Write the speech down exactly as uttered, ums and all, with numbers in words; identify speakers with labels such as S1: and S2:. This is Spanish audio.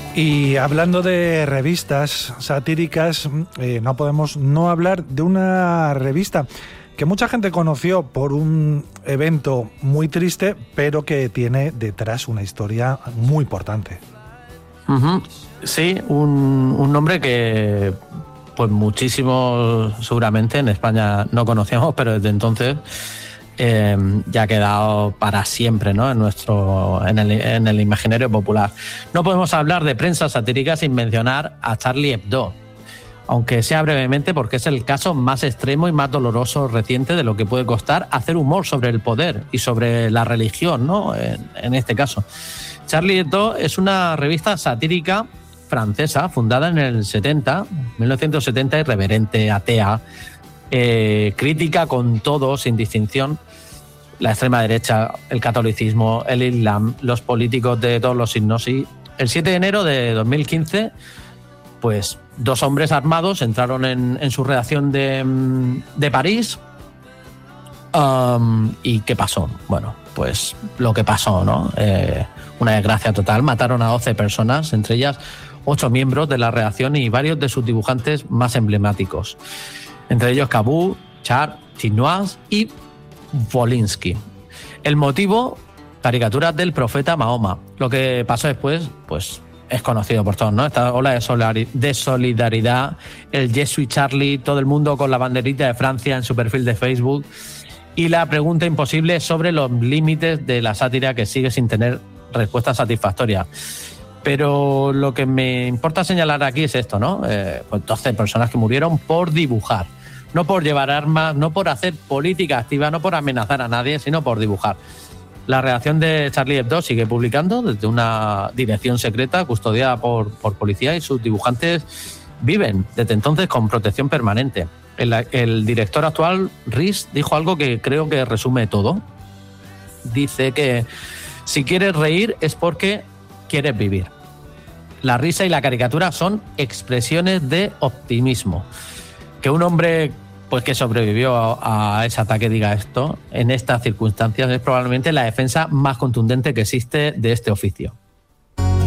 S1: Y hablando de revistas satíricas, eh, no podemos no hablar de una revista que mucha gente conoció por un evento muy triste, pero que tiene detrás una historia muy importante.
S2: Uh-huh. Sí, un, un nombre que pues muchísimos seguramente en España no conocíamos, pero desde entonces eh, ya ha quedado para siempre, ¿no? En nuestro, en el, en el imaginario popular. No podemos hablar de prensa satírica sin mencionar a Charlie Hebdo, aunque sea brevemente, porque es el caso más extremo y más doloroso reciente de lo que puede costar hacer humor sobre el poder y sobre la religión, ¿no? En, en este caso. Charlie Hebdo es una revista satírica francesa fundada en el setenta, mil novecientos setenta, irreverente, atea, eh, crítica con todo, sin distinción, la extrema derecha, el catolicismo, el islam, los políticos de todos los signos. Y el siete de enero de dos mil quince, pues dos hombres armados entraron en, en su redacción de, de París. Um, ¿Y qué pasó? Bueno, pues lo que pasó, ¿no? Eh, una desgracia total. Mataron a doce personas, entre ellas ocho miembros de la redacción y varios de sus dibujantes más emblemáticos. Entre ellos Cabú, Char, Chinoise y Volinsky. El motivo, caricaturas del profeta Mahoma. Lo que pasó después, pues es conocido por todos, ¿no? Esta ola de, solari- de solidaridad, el Je suis Charlie, todo el mundo con la banderita de Francia en su perfil de Facebook, y la pregunta imposible sobre los límites de la sátira, que sigue sin tener respuesta satisfactoria. Pero lo que me importa señalar aquí es esto, ¿no? Eh, pues doce personas que murieron por dibujar, no por llevar armas, no por hacer política activa, no por amenazar a nadie, sino por dibujar. La redacción de Charlie Hebdo sigue publicando desde una dirección secreta custodiada por, por policía, y sus dibujantes viven desde entonces con protección permanente. El, el director actual, Riz, dijo algo que creo que resume todo. Dice que si quieres reír es porque quieres vivir. La risa y la caricatura son expresiones de optimismo. Que un hombre pues que sobrevivió a, a ese ataque diga esto en estas circunstancias es probablemente la defensa más contundente que existe de este oficio.